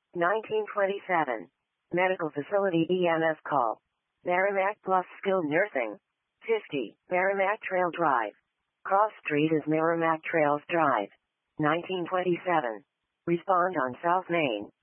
1927. Medical facility EMS call. Merrimack Plus Skilled Nursing. 50. Merrimack Trail Drive. Cross Street is Merrimack Trails Drive. 1927. Respond on South Main.